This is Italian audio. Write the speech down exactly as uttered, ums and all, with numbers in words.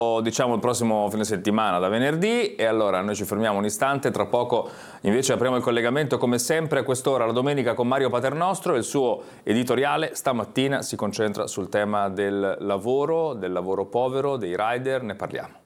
diciamo il prossimo fine settimana da venerdì, e allora noi ci fermiamo un istante, tra poco invece apriamo il collegamento come sempre a quest'ora la domenica con Mario Paternostro. Il suo editoriale stamattina si concentra sul tema del lavoro, del lavoro povero, dei rider, ne parliamo.